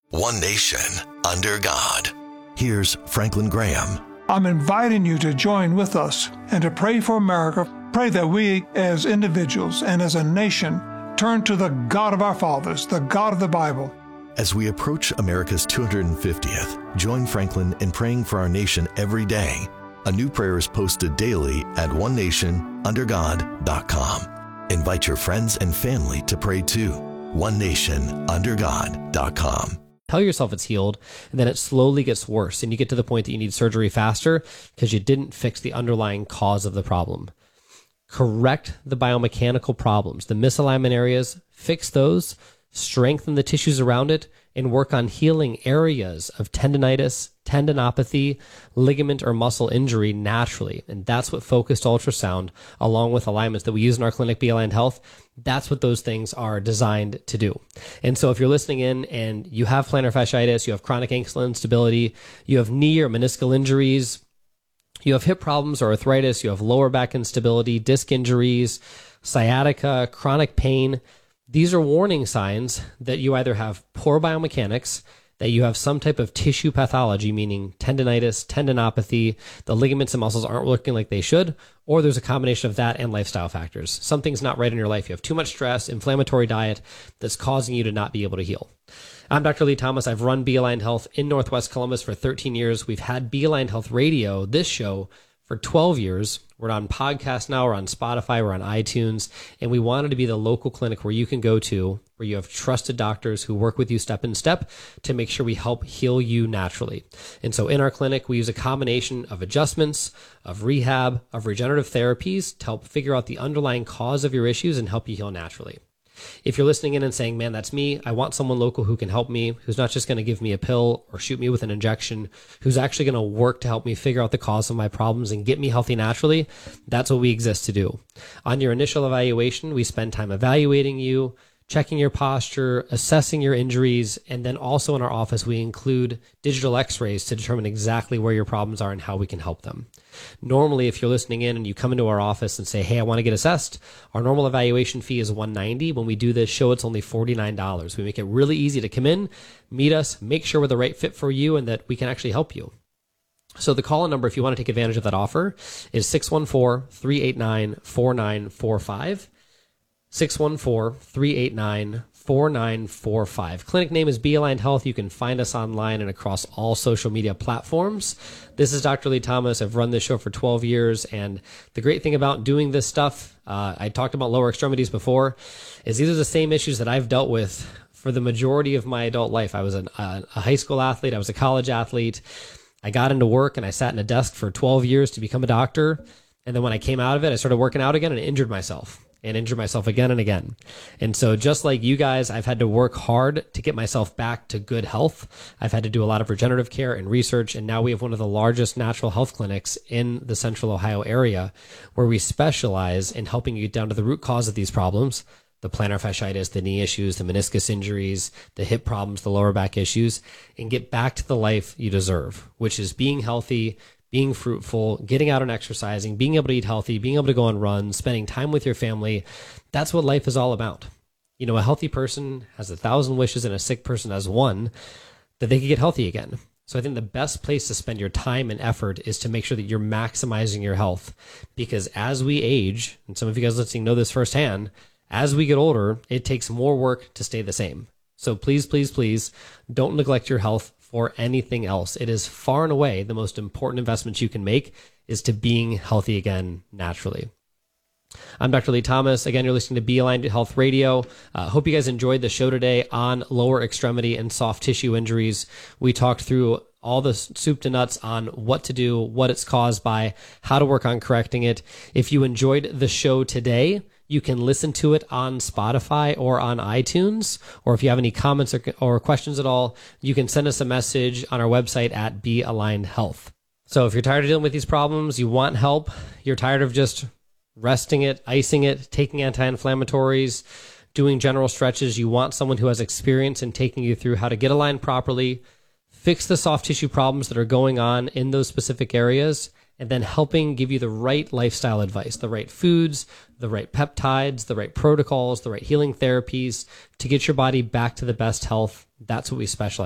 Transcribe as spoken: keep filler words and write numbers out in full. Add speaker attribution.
Speaker 1: One nation, under God. Here's Franklin Graham.
Speaker 2: I'm inviting you to join with us and to pray for America. Pray that we as individuals and as a nation turn to the God of our fathers, the God of the Bible.
Speaker 1: As we approach America's two hundred fiftieth, join Franklin in praying for our nation every day. A new prayer is posted daily at one nation under god dot com. Invite your friends and family to pray too. one nation under god dot com.
Speaker 3: Tell yourself it's healed, and then it slowly gets worse, and you get to the point that you need surgery faster because you didn't fix the underlying cause of the problem. Correct the biomechanical problems, the misalignment areas, fix those, strengthen the tissues around it, and work on healing areas of tendonitis, tendinopathy, ligament or muscle injury naturally. And that's what focused ultrasound, along with alignments that we use in our clinic, Be Aligned Health, that's what those things are designed to do. And so if you're listening in and you have plantar fasciitis, you have chronic ankle instability, you have knee or meniscal injuries, you have hip problems or arthritis, you have lower back instability, disc injuries, sciatica, chronic pain, these are warning signs that you either have poor biomechanics, that you have some type of tissue pathology, meaning tendonitis, tendinopathy, the ligaments and muscles aren't working like they should, or there's a combination of that and lifestyle factors. Something's not right in your life. You have too much stress, inflammatory diet that's causing you to not be able to heal. I'm Doctor Lee Thomas. I've run Be Aligned Health in Northwest Columbus for thirteen years. We've had Be Aligned Health Radio, this show, for twelve years. We're on podcast now, we're on Spotify, we're on iTunes, and we wanted to be the local clinic where you can go to, where you have trusted doctors who work with you step in step to make sure we help heal you naturally. And so in our clinic, we use a combination of adjustments, of rehab, of regenerative therapies to help figure out the underlying cause of your issues and help you heal naturally. If you're listening in and saying, man, that's me, I want someone local who can help me, who's not just going to give me a pill or shoot me with an injection, who's actually going to work to help me figure out the cause of my problems and get me healthy naturally, that's what we exist to do. On your initial evaluation, we spend time evaluating you, checking your posture, assessing your injuries, and then also in our office, we include digital x-rays to determine exactly where your problems are and how we can help them. Normally, if you're listening in and you come into our office and say, hey, I want to get assessed, our normal evaluation fee is one hundred ninety dollars. When we do this show, it's only forty-nine dollars. We make it really easy to come in, meet us, make sure we're the right fit for you and that we can actually help you. So the call-in number, if you want to take advantage of that offer, is six one four, three eight nine, four nine four five. six one four, three eight nine, four nine four five. Clinic name is Be Aligned Health. You can find us online and across all social media platforms. This is Doctor Lee Thomas. I've run this show for twelve years, and the great thing about doing this stuff, uh, I talked about lower extremities before, is these are the same issues that I've dealt with for the majority of my adult life. I was an, uh, a high school athlete. I was a college athlete. I got into work, and I sat in a desk for twelve years to become a doctor, and then when I came out of it, I started working out again and injured myself. and injure myself again and again. And so just like you guys, I've had to work hard to get myself back to good health. I've had to do a lot of regenerative care and research. And now we have one of the largest natural health clinics in the central Ohio area where we specialize in helping you get down to the root cause of these problems, the plantar fasciitis, the knee issues, the meniscus injuries, the hip problems, the lower back issues, and get back to the life you deserve, which is being healthy, being fruitful, getting out and exercising, being able to eat healthy, being able to go on runs, spending time with your family. That's what life is all about. You know, a healthy person has a thousand wishes and a sick person has one, that they could get healthy again. So I think the best place to spend your time and effort is to make sure that you're maximizing your health, because as we age, and some of you guys listening know this firsthand, as we get older, it takes more work to stay the same. So please, please, please don't neglect your health for anything else. It is far and away the most important investment you can make is to being healthy again naturally. I'm Doctor Lee Thomas. Again, you're listening to Be Aligned Health Radio. Uh, hope you guys enjoyed the show today on lower extremity and soft tissue injuries. We talked through all the soup to nuts on what to do, what it's caused by, how to work on correcting it. If you enjoyed the show today, you can listen to it on Spotify or on iTunes. Or if you have any comments or, or questions at all, you can send us a message on our website at Be Aligned Health. So if you're tired of dealing with these problems, you want help, you're tired of just resting it, icing it, taking anti-inflammatories, doing general stretches, you want someone who has experience in taking you through how to get aligned properly, fix the soft tissue problems that are going on in those specific areas, and then helping give you the right lifestyle advice, the right foods, the right peptides, the right protocols, the right healing therapies to get your body back to the best health. That's what we specialize